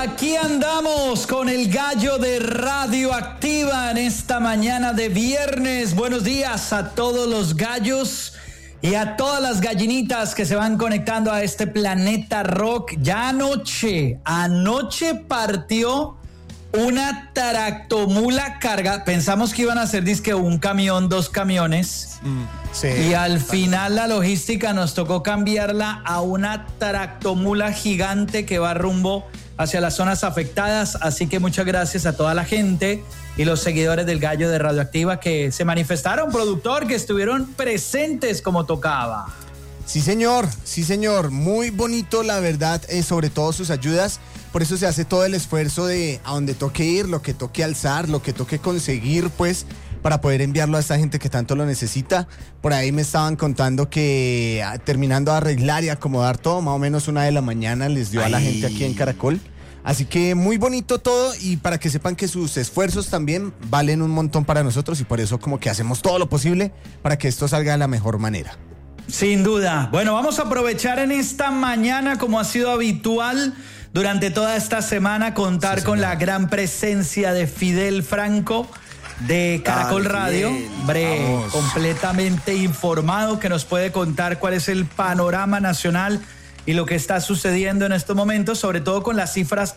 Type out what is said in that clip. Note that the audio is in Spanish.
Aquí andamos con el gallo de Radioactiva en esta mañana de viernes. Buenos días a todos los gallos y a todas las gallinitas que se van conectando a este planeta rock. Ya anoche partió una tractomula carga. Pensamos que iban a ser dizque un camión, 2 camiones. Sí. Y al final la logística nos tocó cambiarla a una tractomula gigante que va rumbo hacia las zonas afectadas. Así que muchas gracias a toda la gente y los seguidores del Gallo de Radioactiva que se manifestaron, productor, que estuvieron presentes como tocaba. Sí, señor. Muy bonito, la verdad, sobre todo sus ayudas. Por eso se hace todo el esfuerzo de a donde toque ir, lo que toque alzar, lo que toque conseguir, pues, para poder enviarlo a esta gente que tanto lo necesita. Por ahí me estaban contando que terminando de arreglar y acomodar todo, más o menos 1 de la mañana les dio a la gente aquí en Caracol. Así que muy bonito todo, y para que sepan que sus esfuerzos también valen un montón para nosotros, y por eso como que hacemos todo lo posible para que esto salga de la mejor manera. Sin duda. Bueno, vamos a aprovechar en esta mañana, como ha sido habitual durante toda esta semana, contar con la gran presencia de Fidel Franco de Caracol Radio, hombre, completamente informado, que nos puede contar cuál es el panorama nacional y lo que está sucediendo en estos momentos, sobre todo con las cifras